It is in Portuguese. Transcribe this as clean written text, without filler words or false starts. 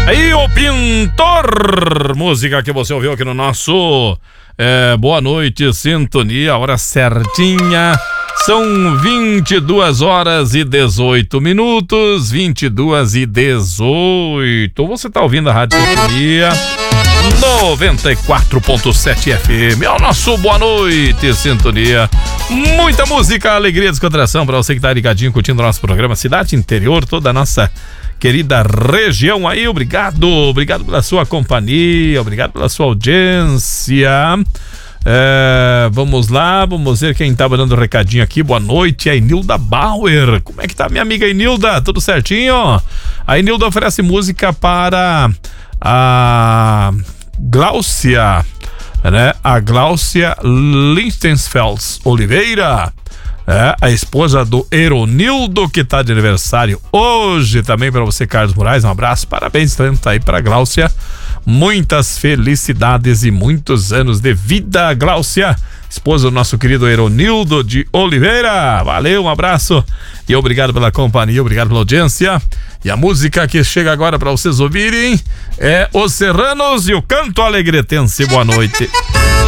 Aí o Pintor, música que você ouviu aqui no nosso Boa Noite Sintonia, hora certinha, são 22h18, 22h18. Você tá ouvindo a Rádio Sintonia 94.7 FM, é o nosso Boa Noite Sintonia. Muita música, alegria, descontração para você que tá ligadinho, curtindo o nosso programa Cidade Interior, toda a nossa querida região aí. Obrigado pela sua companhia, obrigado pela sua audiência. Vamos lá, vamos ver quem tá dando recadinho aqui. Boa noite, a Inilda Bauer. Como é que tá, minha amiga Inilda? Tudo certinho? A Inilda oferece música para a Gláucia, né? A Gláucia Lichtenfeld Oliveira, a esposa do Eronildo, que tá de aniversário hoje. Também para você, Carlos Moraes, um abraço, parabéns tanto aí pra Gláucia, muitas felicidades e muitos anos de vida, Gláucia, esposa do nosso querido Eronildo de Oliveira. Valeu, um abraço e obrigado pela companhia, obrigado pela audiência. E a música que chega agora para vocês ouvirem é Os Serranos e o Canto Alegretense. Boa noite.